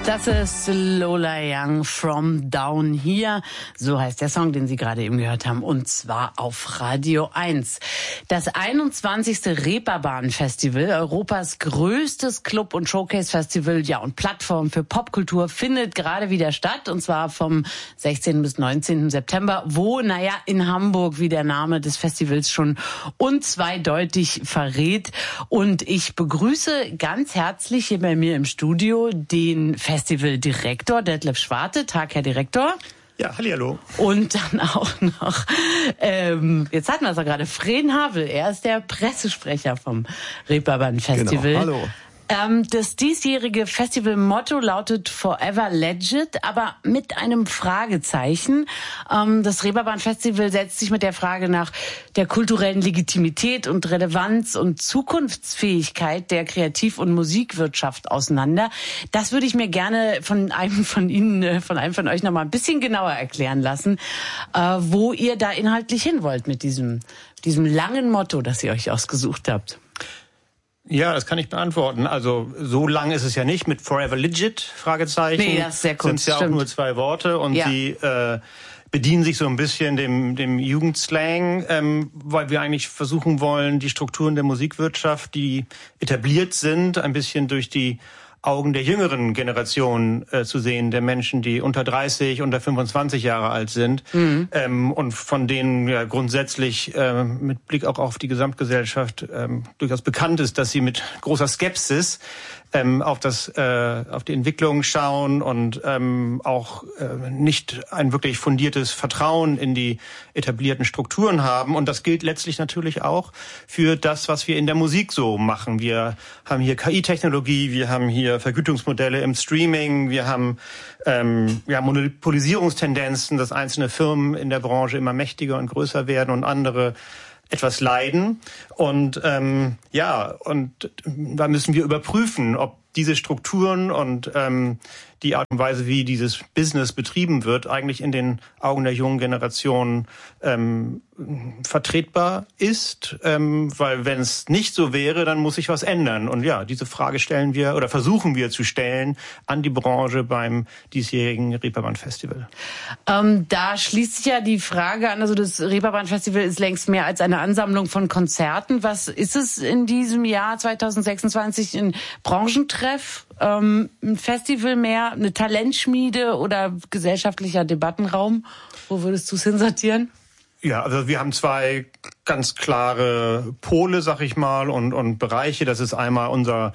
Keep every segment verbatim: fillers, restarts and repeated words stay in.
Das ist Lola Young, From Down Here. So heißt der Song, den Sie gerade eben gehört haben. Und zwar auf Radio eins. Das einundzwanzigste Reeperbahn-Festival, Europas größtes Club- und Showcase-Festival, ja, und Plattform für Popkultur, findet gerade wieder statt. Und zwar vom sechzehnten bis neunzehnten September, wo, naja, in Hamburg, wie der Name des Festivals schon unzweideutig verrät. Und ich begrüße ganz herzlich hier bei mir im Studio den Festivaldirektor Detlef Schwarte. Tag, Herr Direktor. Ja, hallihallo. Und dann auch noch, ähm, jetzt hatten wir es ja gerade, Fren Havel. Er ist der Pressesprecher vom Reeperbahn Festival. Genau, hallo. Ähm, das diesjährige Festivalmotto lautet Forever Legit, aber mit einem Fragezeichen. Ähm, das Reeperbahn Festival setzt sich mit der Frage nach der kulturellen Legitimität und Relevanz und Zukunftsfähigkeit der Kreativ- und Musikwirtschaft auseinander. Das würde ich mir gerne von einem von Ihnen, von einem von euch noch mal ein bisschen genauer erklären lassen, äh, wo ihr da inhaltlich hin wollt mit diesem, diesem langen Motto, das ihr euch ausgesucht habt. Ja, das kann ich beantworten. Also so lang ist es ja nicht mit Forever Legit, Fragezeichen. Nee, das ist sehr kurz. Sind ja auch nur zwei Worte und ja. sie äh, bedienen sich so ein bisschen dem, dem Jugendslang, ähm, weil wir eigentlich versuchen wollen, die Strukturen der Musikwirtschaft, die etabliert sind, ein bisschen durch die Augen der jüngeren Generation äh, zu sehen, der Menschen, die unter dreißig, unter fünfundzwanzig Jahre alt sind, mhm. ähm, und von denen ja grundsätzlich äh, mit Blick auch auf die Gesamtgesellschaft ähm, durchaus bekannt ist, dass sie mit großer Skepsis ähm, auf das äh, auf die Entwicklung schauen und ähm, auch äh, nicht ein wirklich fundiertes Vertrauen in die etablierten Strukturen haben. Und das gilt letztlich natürlich auch für das, was wir in der Musik so machen. Wir haben hier K I-Technologie, wir haben hier Vergütungsmodelle im Streaming, wir haben ähm, ja, Monopolisierungstendenzen, dass einzelne Firmen in der Branche immer mächtiger und größer werden und andere etwas leiden. Und ähm, ja, und da müssen wir überprüfen, ob diese Strukturen und ähm, die Art und Weise, wie dieses Business betrieben wird, eigentlich in den Augen der jungen Generation ähm, vertretbar ist. Ähm, weil wenn es nicht so wäre, dann muss sich was ändern. Und ja, diese Frage stellen wir oder versuchen wir zu stellen an die Branche beim diesjährigen Reeperbahn Festival. Ähm, da schließt sich ja die Frage an, also das Reeperbahn Festival ist längst mehr als eine Ansammlung von Konzerten. Was ist es in diesem Jahr zweitausendsechsundzwanzig? Ein Branchentreff, ähm, ein Festival mehr, eine Talentschmiede oder gesellschaftlicher Debattenraum? Wo würdest du es hinsortieren? Ja, also wir haben zwei ganz klare Pole, sag ich mal, und, und Bereiche. Das ist einmal unser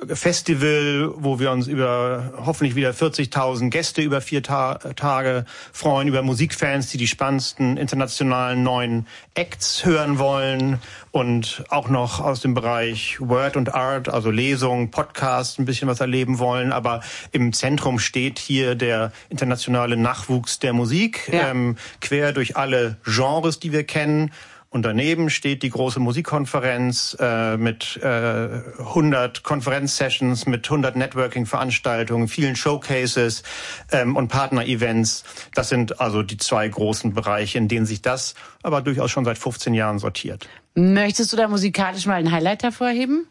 Festival, wo wir uns über hoffentlich wieder vierzigtausend Gäste über vier Ta- Tage freuen, über Musikfans, die die spannendsten internationalen neuen Acts hören wollen und auch noch aus dem Bereich Word und Art, also Lesungen, Podcasts, ein bisschen was erleben wollen. Aber im Zentrum steht hier der internationale Nachwuchs der Musik, ja. ähm, quer durch alle Genres, die wir kennen. Und daneben steht die große Musikkonferenz äh, mit äh, hundert Konferenzsessions, mit hundert Networking-Veranstaltungen, vielen Showcases ähm, und Partner-Events. Das sind also die zwei großen Bereiche, in denen sich das aber durchaus schon seit fünfzehn Jahren sortiert. Möchtest du da musikalisch mal ein Highlight hervorheben?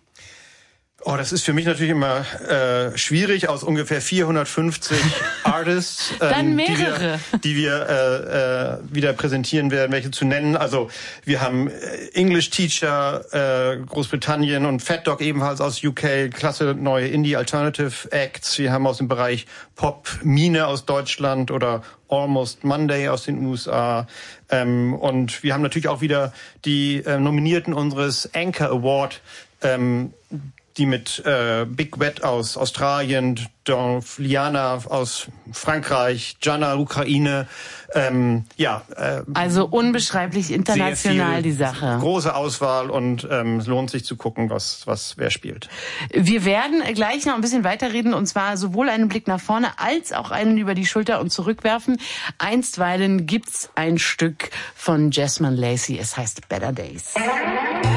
Oh, das ist für mich natürlich immer äh, schwierig, aus ungefähr vierhundertfünfzig Artists, ähm, die wir, die wir äh, äh, wieder präsentieren werden, welche zu nennen. Also wir haben English Teacher, äh, Großbritannien und Fat Dog ebenfalls aus U K, klasse neue Indie Alternative Acts. Wir haben aus dem Bereich Pop Mine aus Deutschland oder Almost Monday aus den U S A. Ähm, und wir haben natürlich auch wieder die äh, Nominierten unseres Anchor Award, ähm, die mit äh, Big Wet aus Australien, Dolph Liana aus Frankreich, Jana Ukraine, ähm, ja. Äh, also unbeschreiblich international viel, die Sache. Große Auswahl und ähm, es lohnt sich zu gucken, was was wer spielt. Wir werden gleich noch ein bisschen weiterreden und zwar sowohl einen Blick nach vorne als auch einen über die Schulter und zurückwerfen. Einstweilen gibt's ein Stück von Jasmine Lacey. Es heißt Better Days.